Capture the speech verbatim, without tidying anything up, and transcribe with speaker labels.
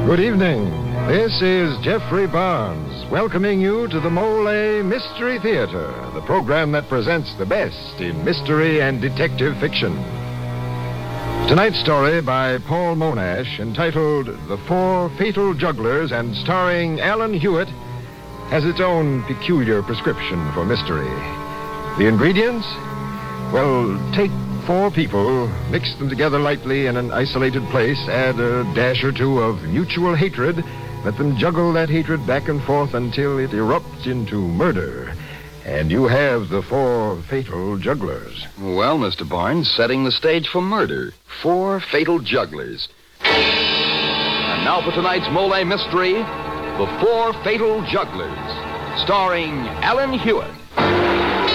Speaker 1: Good evening. This is Jeffrey Barnes, welcoming you to the Mole Mystery Theater, the program that presents the best in mystery and detective fiction. Tonight's story by Paul Monash, entitled The Four Fatal Jugglers and starring Alan Hewitt, has its own peculiar prescription for mystery. The ingredients? Well, take four people, mix them together lightly in an isolated place, add a dash or two of mutual hatred, let them juggle that hatred back and forth until it erupts into murder. And you have the four fatal jugglers.
Speaker 2: Well, Mister Barnes, setting the stage for murder. Four fatal jugglers. And now for tonight's Mole Mystery, The Four Fatal Jugglers, starring Alan Hewitt.